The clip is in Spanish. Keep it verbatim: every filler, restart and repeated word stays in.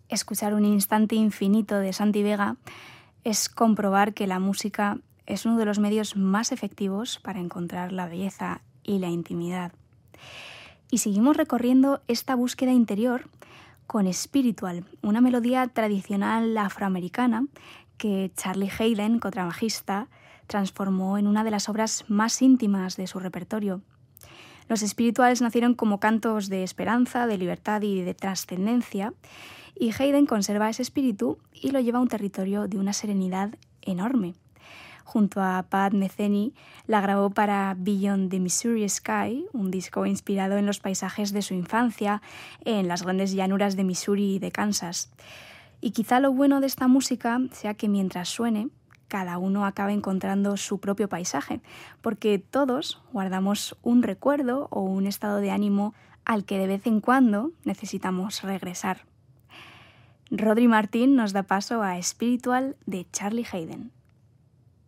Escuchar Un instante infinito de Santi Vega es comprobar que la música es uno de los medios más efectivos para encontrar la belleza y la intimidad. Y seguimos recorriendo esta búsqueda interior con Spiritual, una melodía tradicional afroamericana que Charlie Haden, contrabajista, transformó en una de las obras más íntimas de su repertorio. Los Spirituals nacieron como cantos de esperanza, de libertad y de trascendencia, y Haden conserva ese espíritu y lo lleva a un territorio de una serenidad enorme. Junto a Pat Metheny, la grabó para Beyond the Missouri Sky, un disco inspirado en los paisajes de su infancia, en las grandes llanuras de Missouri y de Kansas. Y quizá lo bueno de esta música sea que mientras suene, cada uno acaba encontrando su propio paisaje, porque todos guardamos un recuerdo o un estado de ánimo al que de vez en cuando necesitamos regresar. Rodri Martín nos da paso a Spiritual de Charlie Haden.